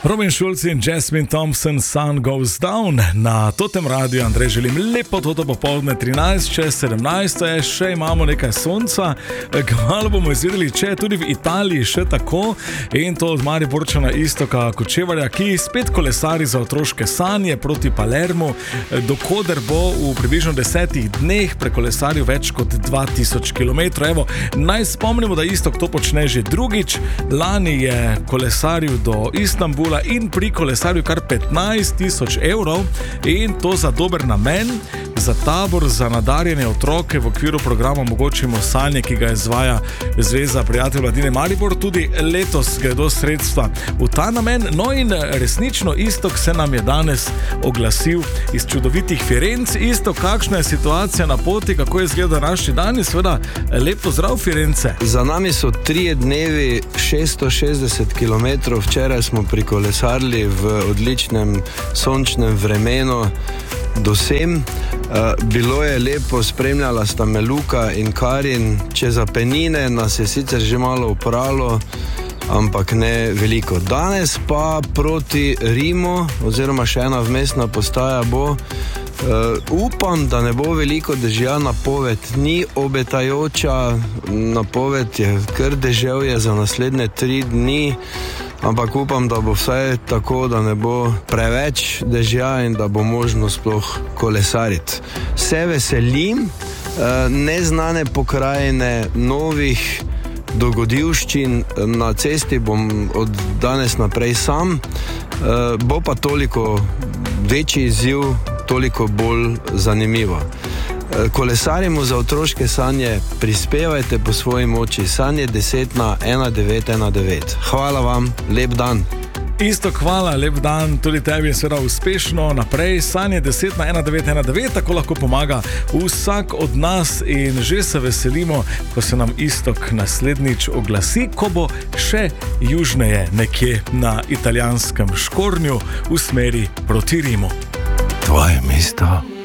Robin Schulz in Jasmine Thompson, Sun Goes Down. Na Totem Radiu, Andrej, želim lepo toto popoldne, 13:17 je, še imamo nekaj sonca. Kmalu bomo izvedeli, če je tudi v Italiji še tako. In to od Mariborčana Iztoka Kočevarja, ki spet kolesari za otroške sanje proti Palermu, dokoder bo v približno 10 dneh prekolesaril več kot 2000 km. Evo, naj spomnimo, da Iztok to počne že drugič. Lani je kolesaril do Istanbula in pri kolesarju kar 15 000 evrov, in to za dober namen, za tabor za nadarjene otroke v okviru programa Omogočimo sanje, ki ga izvaja Zveza prijateljev mladine Maribor. Tudi letos gredo sredstva v ta namen. No in resnično Iztok se nam je danes oglasil iz čudovitih Firenc. Iztok, kakšna je situacija na poti, kako je izgleda današnji dan? Seveda, lep pozdrav Firence. Za nami so 3 dnevi, 660 km. Včeraj smo prikolesarili v odličnem sončnem vremenu do sem. Bilo je lepo, spremljala sta me Luka in Karin. Čez Apenine nas je sicer že malo upralo, ampak ne veliko. Danes pa proti Rimu, oziroma še ena vmesna postaja bo. Upam, da ne bo veliko dežja, napoved ni obetajoča, napoved je kar deževje za naslednje 3 dni, ampak upam, da bo vsaj tako, da ne bo preveč dežja in da bo možno sploh kolesariti. Se veselim neznane pokrajine, novih dogodivščin. Na cesti bom od danes naprej sam, bo pa toliko večji izziv, toliko bolj zanimivo. Kolesarimo za otroške sanje, prispevajte po svoji moči. Sanje 10 na 1919. Hvala vam, lep dan. Iztok, hvala, lep dan, tudi tebi je seveda uspešno naprej. Sanje 10 na 1919, tako lahko pomaga vsak od nas, in že se veselimo, ko se nam Iztok naslednjič oglasi, ko bo še južneje nekje na italijanskem Škornju v smeri proti Rimu. Tvoje mesto.